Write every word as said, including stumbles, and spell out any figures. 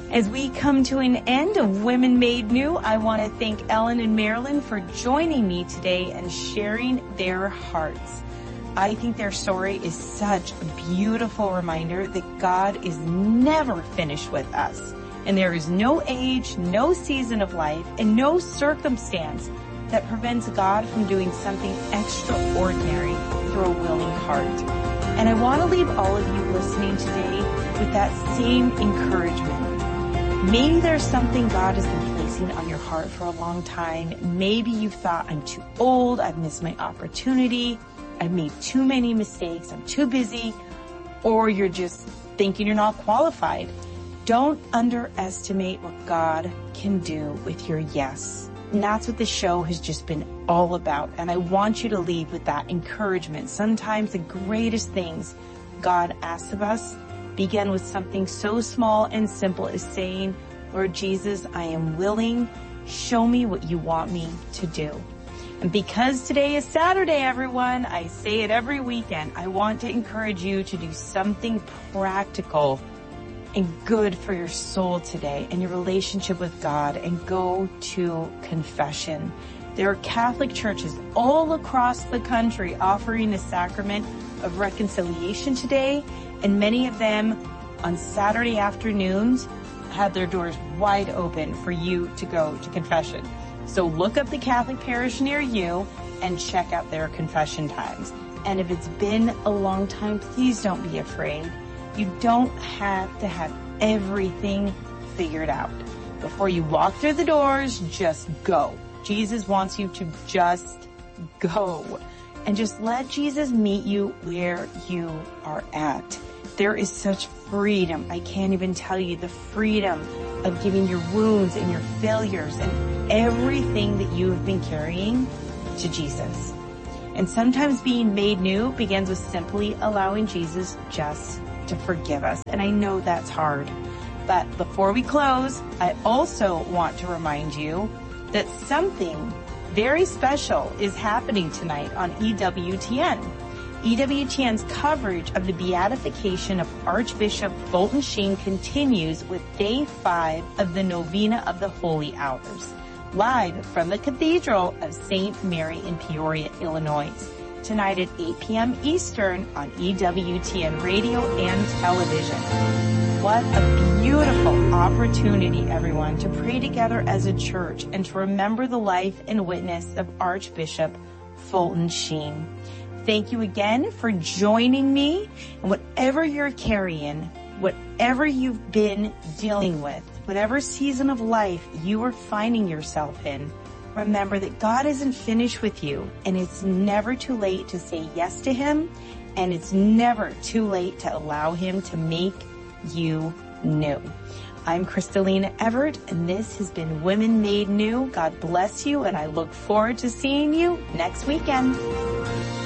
As we come to an end of Women Made New, I want to thank Ellen and Marilyn for joining me today and sharing their hearts. I think their story is such a beautiful reminder that God is never finished with us. And there is no age, no season of life, and no circumstance that prevents God from doing something extraordinary through a willing heart. And I want to leave all of you listening today with that same encouragement. Maybe there's something God has been placing on your heart for a long time. Maybe you've thought, I'm too old, I've missed my opportunity, I've made too many mistakes, I'm too busy, or you're just thinking you're not qualified. Don't underestimate what God can do with your yes. And that's what the show has just been all about. And I want you to leave with that encouragement. Sometimes the greatest things God asks of us begin with something so small and simple as saying, Lord Jesus, I am willing. Show me what you want me to do. And because today is Saturday, everyone, I say it every weekend, I want to encourage you to do something practical and good for your soul today and your relationship with God, and go to confession. There are Catholic churches all across the country offering the sacrament of reconciliation today, and many of them on Saturday afternoons have their doors wide open for you to go to confession. So look up the Catholic parish near you and check out their confession times. And if it's been a long time, please don't be afraid. You don't have to have everything figured out. Before you walk through the doors, just go. Jesus wants you to just go. And just let Jesus meet you where you are at. There is such freedom. I can't even tell you the freedom of giving your wounds and your failures and everything that you have been carrying to Jesus. And sometimes being made new begins with simply allowing Jesus just to forgive us. And I know that's hard. But before we close, I also want to remind you that something very special is happening tonight on E W T N. E W T N's coverage of the beatification of Archbishop Fulton Sheen continues with day five of the Novena of the Holy Hours, live from the Cathedral of Saint Mary in Peoria, Illinois, tonight at eight p.m. Eastern on E W T N radio and television. What a beautiful opportunity, everyone, to pray together as a church and to remember the life and witness of Archbishop Fulton Sheen. Thank you again for joining me, and whatever you're carrying, whatever you've been dealing with, whatever season of life you are finding yourself in, remember that God isn't finished with you, and it's never too late to say yes to Him, and it's never too late to allow Him to make you new. I'm Kristalina Everett, and this has been Women Made New. God bless you, and I look forward to seeing you next weekend.